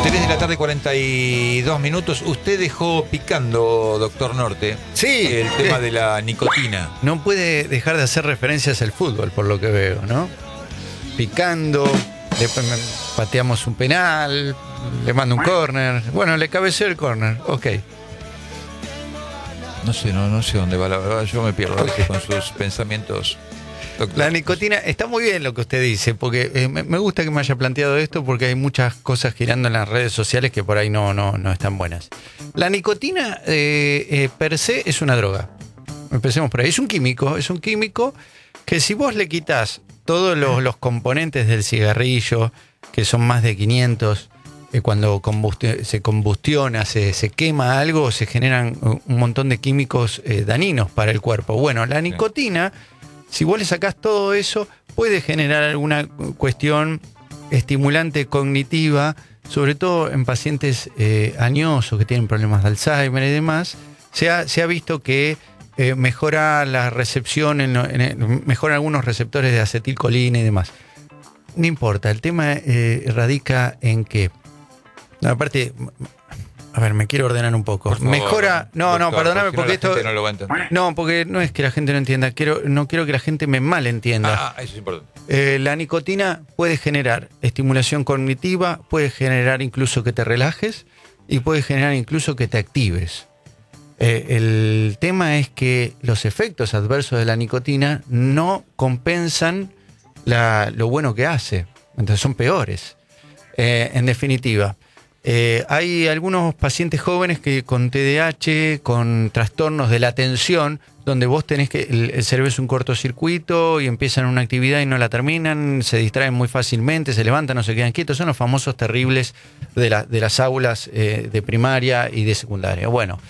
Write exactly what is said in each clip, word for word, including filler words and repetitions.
tres de la tarde, cuarenta y dos minutos. Usted dejó picando, doctor Norte, sí, el tema de la nicotina. No puede dejar de hacer referencias al fútbol, por lo que veo, ¿no? Picando, después pateamos un penal, le mando un córner. Bueno, le cabeceó el córner, ok. No sé, no, no sé dónde va la verdad. Yo me pierdo a veces con sus pensamientos. Doctor. La nicotina, está muy bien lo que usted dice, porque eh, me, me gusta que me haya planteado esto, porque hay muchas cosas girando en las redes sociales que por ahí no, no, no están buenas. La nicotina eh, eh, per se es una droga. Empecemos por ahí. Es un químico, es un químico que si vos le quitas todos los, los componentes del cigarrillo, que son más de quinientos, eh, cuando combustio, se combustiona, se, se quema algo, se generan un montón de químicos eh, dañinos para el cuerpo. Bueno, la nicotina... Si vos le sacás todo eso, puede generar alguna cuestión estimulante cognitiva, sobre todo en pacientes eh, añosos que tienen problemas de Alzheimer y demás. Se ha, se ha visto que eh, mejora la recepción, en, en, mejora algunos receptores de acetilcolina y demás. No importa, el tema eh, radica en que, aparte... A ver, me quiero ordenar un poco. Favor, mejora. No, doctor, no, perdóname porque, porque no, esto. No, lo va a entender. No, porque no es que la gente no entienda. Quiero, no quiero que la gente me malentienda. Ah, eso es importante. Eh, la nicotina puede generar estimulación cognitiva, puede generar incluso que te relajes y puede generar incluso que te actives. Eh, el tema es que los efectos adversos de la nicotina no compensan la, lo bueno que hace. Entonces son peores. Eh, en definitiva. Eh, hay algunos pacientes jóvenes que con T D A H, con trastornos de la atención, donde vos tenés que, el, el cerebro es un cortocircuito y empiezan una actividad y no la terminan, se distraen muy fácilmente, se levantan, no se quedan quietos, son los famosos terribles de, la, de las aulas eh, de primaria y de secundaria. Bueno,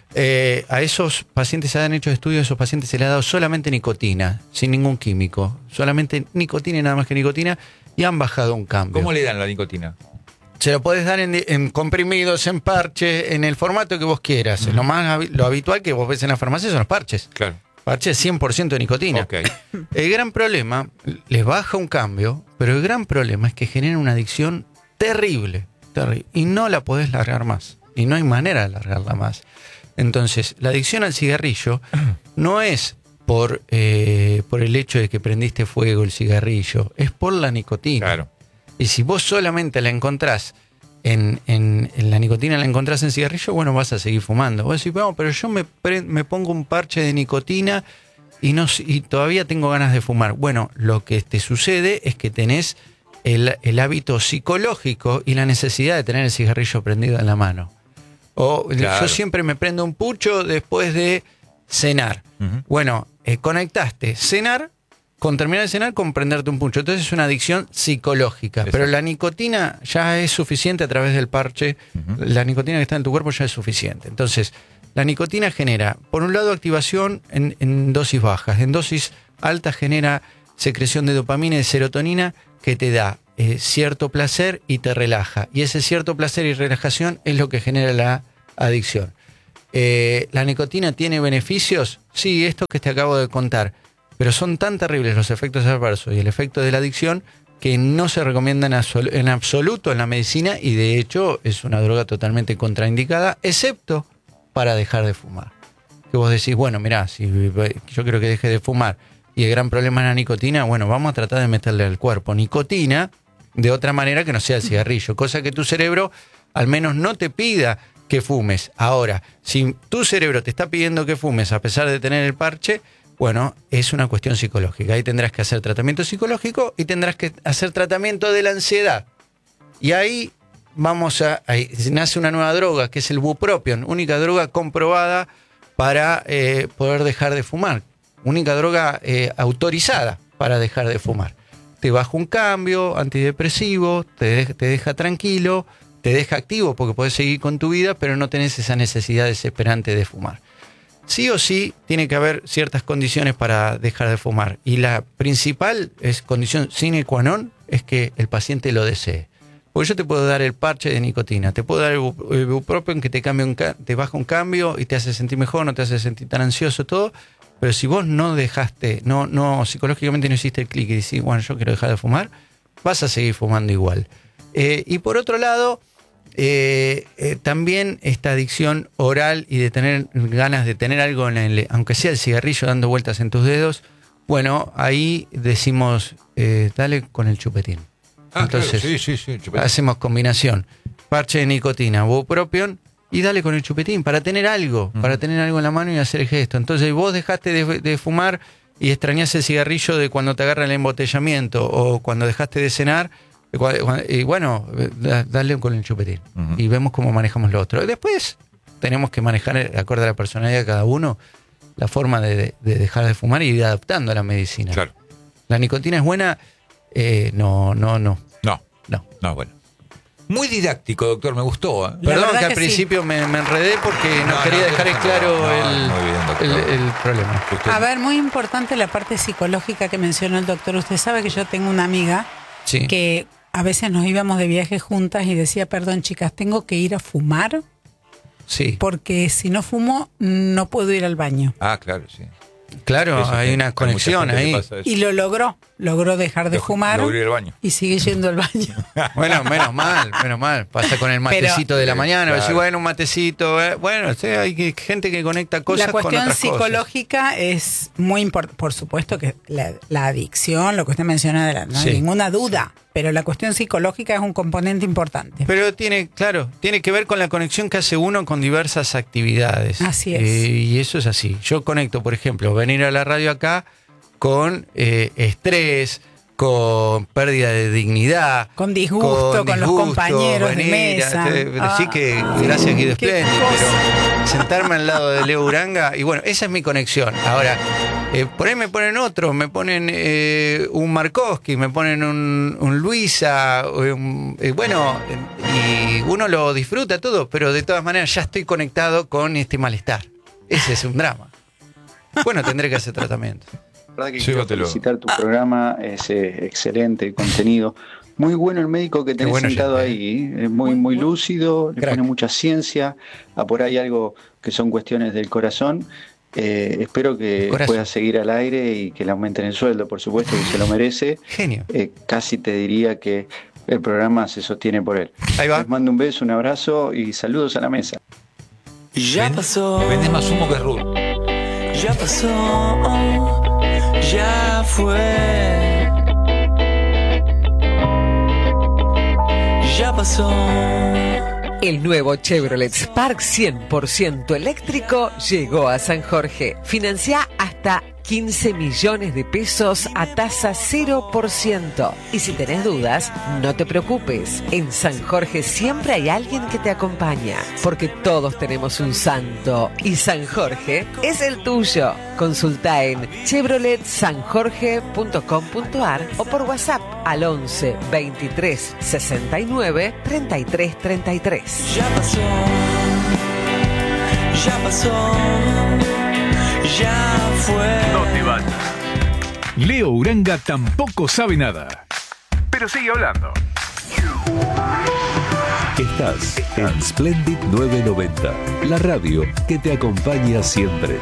eh, a esos pacientes se han hecho estudios, a esos pacientes se les ha dado solamente nicotina, sin ningún químico, solamente nicotina y nada más que nicotina, y han bajado un cambio. ¿Cómo le dan la nicotina? Se lo podés dar en, en comprimidos, en parche, en el formato que vos quieras. Uh-huh. Lo más lo habitual que vos ves en la farmacia son los parches. Claro. Parches cien por ciento de nicotina. Okay. El gran problema, les baja un cambio, pero el gran problema es que genera una adicción terrible, terrible. Y no la podés largar más. Y no hay manera de largarla más. Entonces, la adicción al cigarrillo no es por, eh, por el hecho de que prendiste fuego el cigarrillo, es por la nicotina. Claro. Y si vos solamente la encontrás en, en, en la nicotina, la encontrás en cigarrillo, bueno, vas a seguir fumando. Vos decís, bueno, pero yo me, pre, me pongo un parche de nicotina y, no, y todavía tengo ganas de fumar. Bueno, lo que te sucede es que tenés el, el hábito psicológico y la necesidad de tener el cigarrillo prendido en la mano. O claro. Yo siempre me prendo un pucho después de cenar. Uh-huh. Bueno, eh, conectaste cenar con terminar de cenar, con prenderte un pucho. Entonces es una adicción psicológica. Exacto. Pero la nicotina ya es suficiente a través del parche. Uh-huh. La nicotina que está en tu cuerpo ya es suficiente. Entonces, la nicotina genera, por un lado, activación en, en dosis bajas. En dosis altas genera secreción de dopamina y de serotonina que te da eh, cierto placer y te relaja. Y ese cierto placer y relajación es lo que genera la adicción. Eh, ¿La nicotina tiene beneficios? Sí, esto que te acabo de contar. Pero son tan terribles los efectos adversos y el efecto de la adicción que no se recomiendan en absoluto en la medicina y de hecho es una droga totalmente contraindicada, excepto para dejar de fumar. Que vos decís, bueno, mirá, si yo quiero que deje de fumar y el gran problema es la nicotina, bueno, vamos a tratar de meterle al cuerpo nicotina de otra manera que no sea el cigarrillo, cosa que tu cerebro al menos no te pida que fumes. Ahora, si tu cerebro te está pidiendo que fumes a pesar de tener el parche, bueno, es una cuestión psicológica. Ahí tendrás que hacer tratamiento psicológico y tendrás que hacer tratamiento de la ansiedad. Y ahí vamos a... Ahí nace una nueva droga, que es el bupropión. Única droga comprobada para eh, poder dejar de fumar. Única droga eh, autorizada para dejar de fumar. Te baja un cambio, antidepresivo, te, de, te deja tranquilo, te deja activo porque podés seguir con tu vida, pero no tenés esa necesidad desesperante de fumar. Sí o sí tiene que haber ciertas condiciones para dejar de fumar. Y la principal es condición sine qua non es que el paciente lo desee. Porque yo te puedo dar el parche de nicotina, te puedo dar el bupropión que te cambia un, te baja un cambio y te hace sentir mejor, no te hace sentir tan ansioso, todo. Pero si vos no dejaste, no, no psicológicamente no hiciste el clic y decís, bueno, yo quiero dejar de fumar, vas a seguir fumando igual. Eh, y por otro lado, eh, eh, también esta adicción oral y de tener ganas de tener algo en el, aunque sea el cigarrillo dando vueltas en tus dedos, bueno, ahí decimos, eh, dale con el chupetín. Ah, Entonces, claro, sí, sí, sí, chupetín. hacemos combinación, parche de nicotina, bupropion, y dale con el chupetín, para tener algo, uh-huh. para tener algo en la mano y hacer el gesto. Entonces vos dejaste de, de fumar y extrañás el cigarrillo de cuando te agarra el embotellamiento o cuando dejaste de cenar, y bueno, dale con el chupetín. Uh-huh. Y vemos cómo manejamos lo otro. Después tenemos que manejar, acorde a la personalidad de cada uno, la forma de, de dejar de fumar y ir adaptando a la medicina. Claro. ¿La nicotina es buena? Eh, no, no, no. No. No. No, bueno. Muy didáctico, doctor, me gustó. ¿eh? Perdón que, que al sí. principio me, me enredé porque no, no quería no, dejar en claro no, el, no, bien, el, el problema. Usted... A ver, muy importante la parte psicológica que mencionó el doctor. Usted sabe que yo tengo una amiga sí. que a veces nos íbamos de viaje juntas y decía, perdón, chicas, tengo que ir a fumar. Sí. Porque si no fumo, no puedo ir al baño. Ah, claro, sí. Claro, eso, hay una conexión ahí. Y lo logró, logró dejar de Log- fumar logró ir al baño. Y sigue yendo al baño. Bueno, menos mal, menos mal. Pasa con el matecito Pero, de la mañana, claro. decir, bueno, un matecito. Eh. Bueno, o sea, hay gente que conecta cosas con otras cosas. La cuestión psicológica es muy importante. Por supuesto que la, la adicción, lo que usted menciona, de la, no sí. hay ninguna duda. Pero la cuestión psicológica es un componente importante. Pero tiene, claro, tiene que ver con la conexión que hace uno con diversas actividades. Así es. Eh, y eso es así. Yo conecto, por ejemplo, venir a la radio acá con eh, estrés, con pérdida de dignidad. Con disgusto, con, con disgusto, los compañeros venir, de mesa. Así ah, que gracias, Guido Espléndido. Pero sentarme al lado de Leo Uranga, y bueno, esa es mi conexión. Ahora, eh, por ahí me ponen otro, me ponen eh, un Markowski, me ponen un, un Luisa, un, eh, bueno, y uno lo disfruta todo, pero de todas maneras ya estoy conectado con este malestar. Ese es un drama. Bueno, tendré que hacer tratamiento. La verdad que quiero felicitar tu programa, es eh, excelente el contenido. Muy bueno el médico que tenés bueno sentado ya, ahí, es muy, muy lúcido, le pone mucha ciencia, a por ahí algo que son cuestiones del corazón. Eh, espero que pueda seguir al aire y que le aumenten el sueldo, por supuesto, que se lo merece. Genio. Eh, casi te diría que el programa se sostiene por él. Ahí va. Les mando un beso, un abrazo y saludos a la mesa. Ya pasó. Vende más humo que rudo. Ya pasó. Ya fue. Ya pasó. El nuevo Chevrolet Spark cien por ciento eléctrico llegó a San Jorge. Financia hasta quince millones de pesos a tasa cero por ciento. Y si tenés dudas, no te preocupes. En San Jorge siempre hay alguien que te acompaña, porque todos tenemos un santo y San Jorge es el tuyo. Consulta en chevrolet san jorge punto com punto a r o por WhatsApp al once veintitrés sesenta y nueve treinta y tres treinta y tres. Ya pasó. Ya pasó. Ya fue. No te vayas. Leo Uranga tampoco sabe nada, pero sigue hablando. Estás en Splendid novecientos noventa, la radio que te acompaña siempre.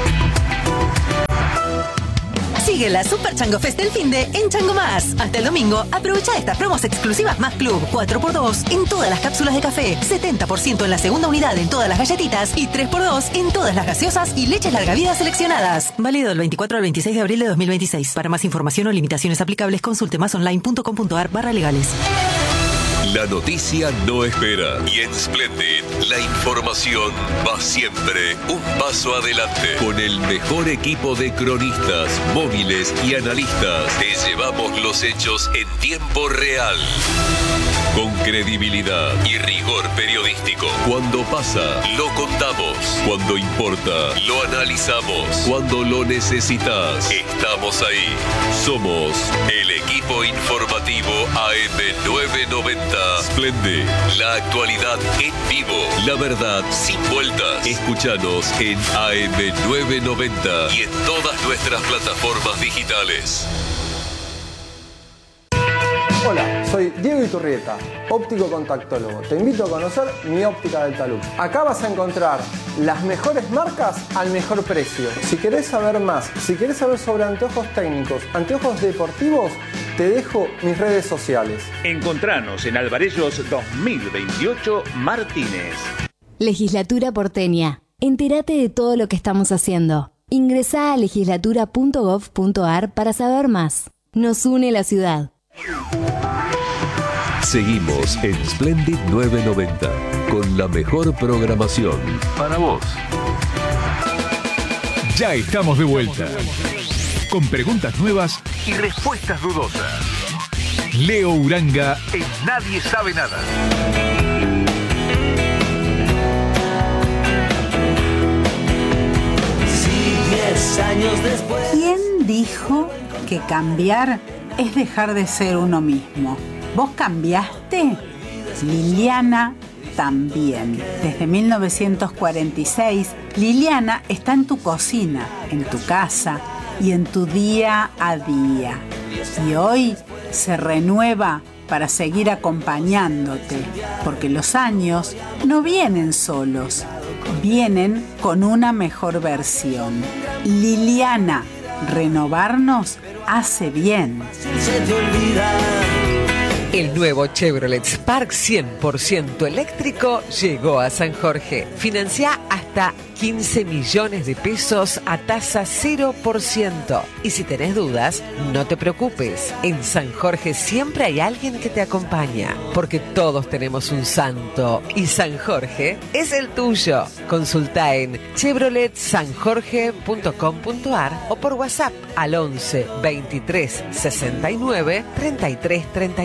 Sigue la Super Chango Fest del finde en Chango Más. Hasta el domingo, aprovecha estas promos exclusivas Más Club. cuatro por dos en todas las cápsulas de café, setenta por ciento en la segunda unidad en todas las galletitas y tres por dos en todas las gaseosas y leches larga vida seleccionadas. Válido del veinticuatro al veintiséis de abril de dos mil veintiséis. Para más información o limitaciones aplicables, consulte másonline punto com punto a r barra legales. La noticia no espera y en Splendid la información va siempre un paso adelante. Con el mejor equipo de cronistas, móviles y analistas, te llevamos los hechos en tiempo real. Con credibilidad y rigor periodístico. Cuando pasa, lo contamos. Cuando importa, lo analizamos. Cuando lo necesitas, estamos ahí. Somos el equipo informativo A M novecientos noventa. Splendid, la actualidad en vivo, la verdad sin vueltas. Escúchanos en A M novecientos noventa y en todas nuestras plataformas digitales. Hola, soy Diego Iturrieta, óptico contactólogo. Te invito a conocer mi óptica del talud. Acá vas a encontrar las mejores marcas al mejor precio. Si querés saber más, si querés saber sobre anteojos técnicos, anteojos deportivos, Te dejo mis redes sociales. Encontranos en Alvarellos dos mil veintiocho Martínez. Legislatura porteña. Entérate de todo lo que estamos haciendo. Ingresá a legislatura punto gov punto ar para saber más. Nos une la ciudad. Seguimos en Splendid novecientos noventa con la mejor programación para vos. Ya estamos de vuelta con preguntas nuevas y respuestas dudosas. Leo Uranga en Nadie Sabe Nada. Años después. ¿Quién dijo que cambiar es dejar de ser uno mismo? ¿Vos cambiaste? Liliana también. Desde mil novecientos cuarenta y seis, Liliana está en tu cocina, en tu casa y en tu día a día. Y hoy se renueva para seguir acompañándote, porque los años no vienen solos, vienen con una mejor versión. Liliana, renovarnos hace bien. El nuevo Chevrolet Spark cien por ciento eléctrico llegó a San Jorge. Financia hasta quince millones de pesos a tasa cero por ciento. Y si tenés dudas, no te preocupes. En San Jorge siempre hay alguien que te acompaña, porque todos tenemos un santo y San Jorge es el tuyo. Consulta en chevrolet san jorge punto com punto ar o por WhatsApp al once veintitrés sesenta y nueve treinta y tres treinta y tres.